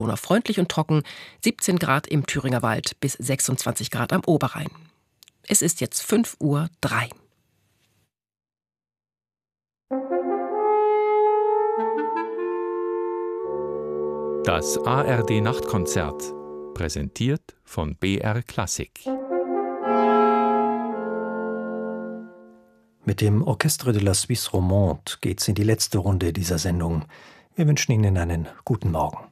Freundlich und trocken, 17 Grad im Thüringer Wald bis 26 Grad am Oberrhein. Es ist jetzt 5:03 Uhr. Das ARD-Nachtkonzert, präsentiert von BR Klassik. Mit dem Orchestre de la Suisse Romande geht's in die letzte Runde dieser Sendung. Wir wünschen Ihnen einen guten Morgen.